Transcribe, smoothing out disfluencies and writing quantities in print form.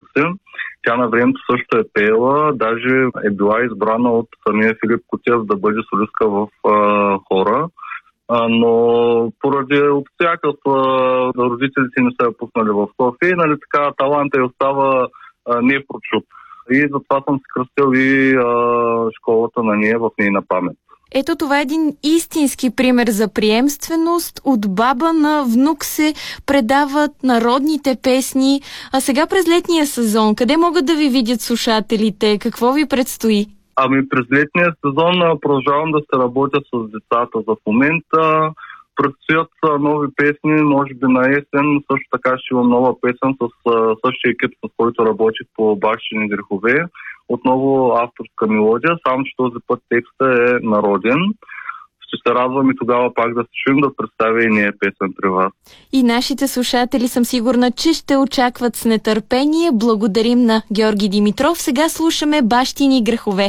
си. Тя на времето също е пеела, даже е била избрана от самия Филип Кутия, за да бъде солистка в хора. Но поради обстоятелства родителите не са я пуснали в София, нали така таланта й остава непрочут. И затова съм си кръстил и школата на нея в нейна памет. Ето това е един истински пример за приемственост. От баба на внук се предават народните песни. А сега през летния сезон, къде могат да ви видят слушателите? Какво ви предстои? През летния сезон продължавам да се работя с децата за момента. Предстоят нови песни, може би на есен. Също така ще имам нова песен с същия екип, с който работих по Бащини грехове. Отново авторска мелодия, само че този път текста е народен. Ще се радвам и тогава пак да се чуем, да представя и нея песен при вас. И нашите слушатели съм сигурна, че ще очакват с нетърпение. Благодарим на Георги Димитров. Сега слушаме Бащини грехове.